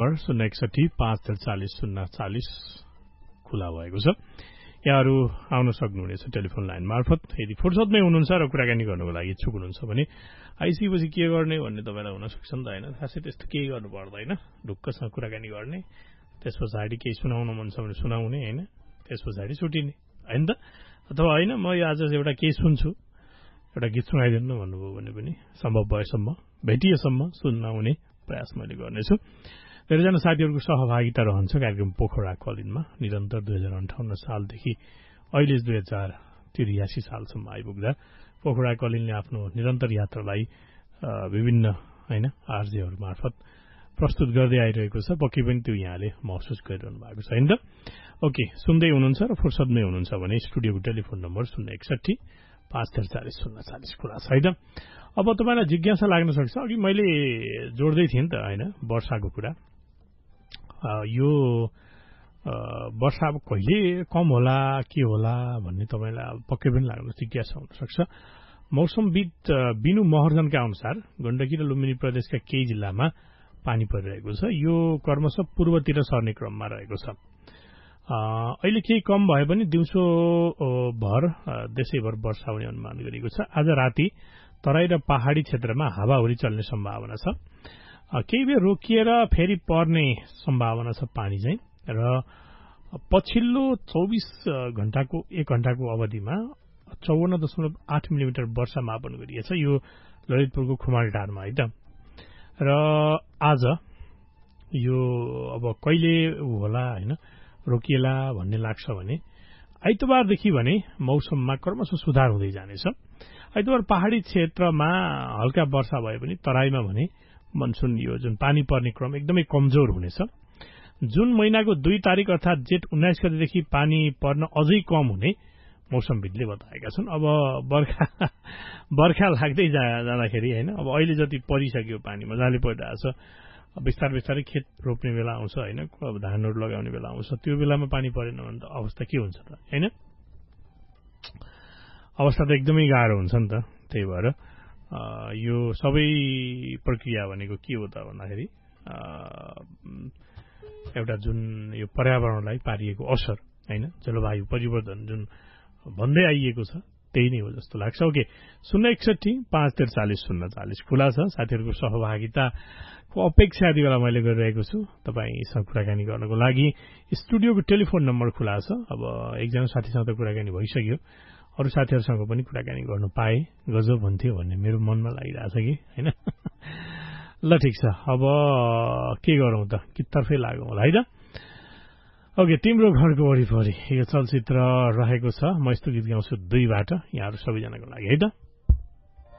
061 खुला भएको छ। यहाँहरू आउन सक्नुहुनेछ टेलिफोन लाइन मार्फत। यदि फुर्सदमै हुनुहुन्छ र कुराकानी गर्नुको लागि इच्छुक हुनुहुन्छ भने आइसकेपछि के गर्ने भन्ने तपाईँलाई हुन सक्छ नि त होइन। खासै त्यस्तो केही गर्नु पर्दैन, ढुक्कसँग कुराकानी गर्ने, त्यस पछाडि केही सुनाउन मन छ भने सुनाउने होइन, त्यस पछाडि छुटिने होइन त। अथवा होइन म यो आज एउटा केही सुन्छु, एउटा गीत सुनाइदिनु भन्नुभयो भने पनि सम्भव भएसम्म भेटिएसम्म सुनाउने प्रयास मैले गर्नेछु। धेरैजना साथीहरूको सहभागिता रहन्छ कार्यक्रम पोखरा कलिनमा निरन्तर 2058 सालदेखि अहिले 2083 सालसम्म आइपुग्दा पोखरा कलिनले आफ्नो निरन्तर यात्रालाई विभिन्न होइन आरजेहरू मार्फत प्रस्तुत गर्दै आइरहेको छ। पक्कै पनि त्यो यहाँले महसुस गरिरहनु भएको छ होइन त। ओके, सुन्दै हुनुहुन्छ र फुर्सदमै हुनुहुन्छ भने स्टुडियोको टेलिफोन नम्बर 061 543 040 खुला छ है त। अब तपाईँलाई जिज्ञासा लाग्न सक्छ, अघि मैले जोड्दै थिएँ नि त होइन वर्षाको कुरा। यो वर्षा अब कहिले कम होला के होला भन्ने तपाईँलाई अब पक्कै पनि लाग्न जिज्ञासा हुनसक्छ। मौसमविद बिनु महर्जनका अनुसार गण्डकी र लुम्बिनी प्रदेशका केही जिल्लामा पानी परिरहेको छ। यो क्रमशः पूर्वतिर सर्ने क्रममा रहेको छ। अहिले केही कम भए पनि दिउँसो भर देशैभर वर्षा हुने अनुमान गरिएको छ। आज राति तराई र पहाड़ी क्षेत्रमा हावाहुरी चल्ने सम्भावना छ। केही बेर रोकिएर फेरि पर्ने सम्भावना छ पानी चाहिँ। र पछिल्लो 24 घण्टाको 1 घण्टाको अवधिमा 54.8 मिलिमिटर वर्षा मापन गरिएछ। यो ललितपुरको खुमालटारमा है त। र आज यो अब कहिले होला होइन रोकिएला भन्ने लाग्छ भने आइतबारदेखि भने मौसममा क्रमशः सुधार हुँदै जानेछ। आइतबार पहाड़ी क्षेत्रमा हल्का वर्षा भए पनि तराईमा भने मनसुन यो जुन पानी पर्ने क्रम एकदमै कमजोर हुनेछ। जुन महिनाको 2 तारिक अर्थात जेठ 19 गतेदेखि पानी पर्न अझै कम हुने मौसमविदले बताएका छन्। अब बर्खा लाग्दै जाँदाखेरि होइन अब अहिले जति परिसक्यो पानी मजाले परिरहेछ, बिस्तारै खेत रोप्ने बेला आउँछ होइन, अब धानहरू लगाउने बेला आउँछ, त्यो बेलामा पानी परेन भने त अवस्था के हुन्छ त होइन। अवस्था त एकदमै गाह्रो हुन्छ नि त। त्यही भएर यो सबै प्रक्रिया भनेको के हो त भन्दाखेरि एउटा जुन यो पर्यावरणलाई पारिएको असर होइन, जलवायु परिवर्तन जुन भन्दै आइएको छ त्यही नै हो जस्तो लाग्छ। ओके, 061 543 040 खुला छ। साथीहरूको सहभागिताको अपेक्षा यति बेला मैले गरिरहेको छु तपाईँसँग कुराकानी गर्नको लागि। स्टुडियोको टेलिफोन नम्बर खुला छ। अब एकजना साथीसँग त कुराकानी भइसक्यो, अरू साथीहरूसँग पनि कुराकानी गर्नु पाए गजब हुन्थ्यो भन्ने मेरो मनमा लागिरहेछ कि होइन। ल ठिक छ, अब के गरौँ त, कितर्फै लागौँ होला है त। ओके, तिम्रो घरको वरिपरि यो चलचित्र रहेको छ। म यस्तो गीत गाउँछु 2 बाट यहाँहरू सबैजनाको लागि है त।